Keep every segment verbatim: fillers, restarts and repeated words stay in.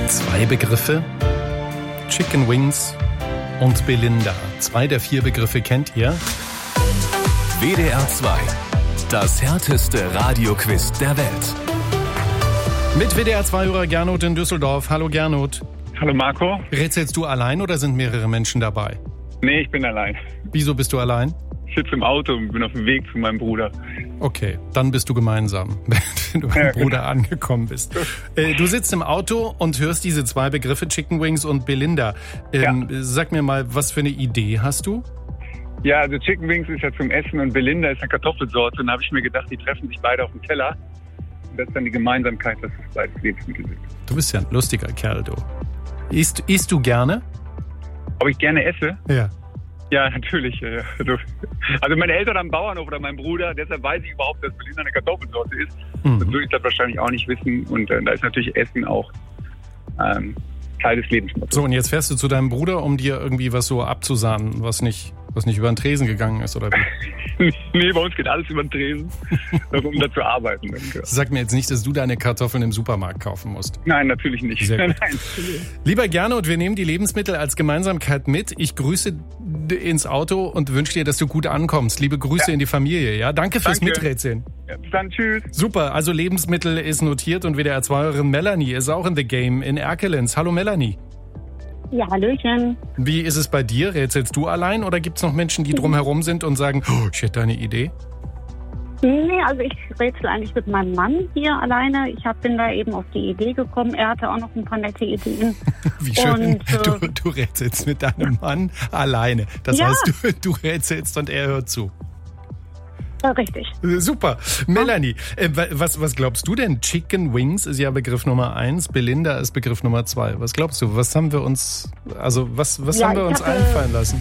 Zwei Begriffe, Chicken Wings und Belinda. Zwei der vier Begriffe kennt ihr. W D R zwei, das härteste Radioquiz der Welt. Mit W D R zwei-Hörer Gernot in Düsseldorf. Hallo Gernot. Hallo Marco. Rätselst du allein oder sind mehrere Menschen dabei? Nee, ich bin allein. Wieso bist du allein? Ich sitze im Auto und bin auf dem Weg zu meinem Bruder. Okay, dann bist du gemeinsam, wenn du beim ja, Bruder genau. angekommen bist. Äh, du sitzt im Auto und hörst diese zwei Begriffe, Chicken Wings und Belinda. Ähm, ja. Sag mir mal, was für eine Idee hast du? Ja, also Chicken Wings ist ja zum Essen und Belinda ist eine Kartoffelsorte. Und da habe ich mir gedacht, die treffen sich beide auf dem Teller. Und das ist dann die Gemeinsamkeit, dass es beides Lebensmittel sind. Du bist ja ein lustiger Kerl, du. Isst, isst du gerne? Ob ich gerne esse? Ja. Ja, natürlich. Also meine Eltern haben einen Bauernhof oder mein Bruder, deshalb weiß ich überhaupt, dass Belinda eine Kartoffelsorte ist. Mhm. Das würde ich das wahrscheinlich auch nicht wissen. Und äh, da ist natürlich Essen auch ähm, Teil des Lebensmittels. So, und jetzt fährst du zu deinem Bruder, um dir irgendwie was so abzusahnen, was nicht, was nicht über den Tresen gegangen ist, oder wie? Nee, bei uns geht alles über den Tresen, um da zu arbeiten. Sag mir jetzt nicht, dass du deine Kartoffeln im Supermarkt kaufen musst. Nein, natürlich nicht. Sehr gut. Nein. Lieber Gernot, wir nehmen die Lebensmittel als Gemeinsamkeit mit. Ich grüße ins Auto und wünsche dir, dass du gut ankommst. Liebe Grüße ja. in die Familie. Ja, danke fürs Danke. Miträtseln. Ja, bis dann, tschüss. Super, also Lebensmittel ist notiert und W D R zwei-Hörerin Melanie ist auch in the game in Erkelenz. Hallo Melanie. Ja, hallöchen. Wie ist es bei dir? Rätselst du allein oder gibt es noch Menschen, die drumherum sind und sagen, oh, ich hätte eine Idee? Nee, also ich rätsel eigentlich mit meinem Mann hier alleine. Ich hab, bin da eben auf die Idee gekommen. Er hatte auch noch ein paar nette Ideen. Wie schön. Und, äh, du, du rätselst mit deinem Mann alleine. Das ja. heißt, du, du rätselst und er hört zu. Ja, richtig. Super. Melanie, äh, was, was glaubst du denn? Chicken Wings ist ja Begriff Nummer eins, Belinda ist Begriff Nummer zwei. Was glaubst du? Was haben wir uns, also was, was ja, haben wir uns hatte, einfallen lassen?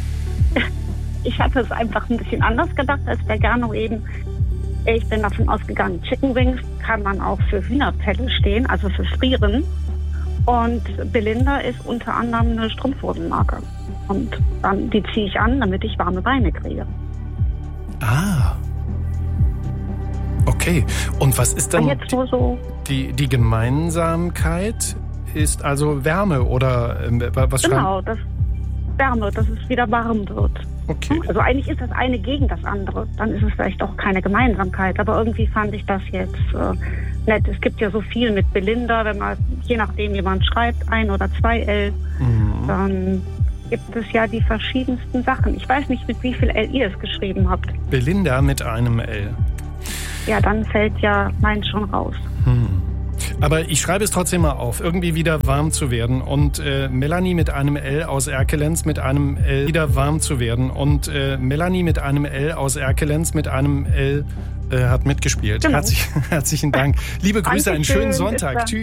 Ich hatte es einfach ein bisschen anders gedacht als der Gernot eben. Ich bin davon ausgegangen, Chicken Wings kann man auch für Hühnerpelle stehen, also für Frieren. Und Belinda ist unter anderem eine Strumpfhosenmarke. Und dann die ziehe ich an, damit ich warme Beine kriege. Ah. Okay. Und was ist dann jetzt nur so die, die Gemeinsamkeit? Ist also Wärme oder äh, was schreiben? Genau, das Wärme, dass es wieder warm wird. Okay. Also eigentlich ist das eine gegen das andere. Dann ist es vielleicht auch keine Gemeinsamkeit. Aber irgendwie fand ich das jetzt äh, nett. Es gibt ja so viel mit Belinda, wenn man, je nachdem jemand schreibt, ein oder zwei L, mhm. dann gibt es ja die verschiedensten Sachen. Ich weiß nicht, mit wie viel L ihr es geschrieben habt. Belinda mit einem L. Ja, dann fällt ja meins schon raus. Hm. Aber ich schreibe es trotzdem mal auf, irgendwie wieder warm zu werden. Und äh, Melanie mit einem L aus Erkelenz mit einem L wieder warm zu werden. Und äh, Melanie mit einem L aus Erkelenz mit einem L äh, hat mitgespielt. Genau. Herzlich, herzlichen Dank. Liebe Grüße, einen schönen Sonntag. Sonntag. Tschüss.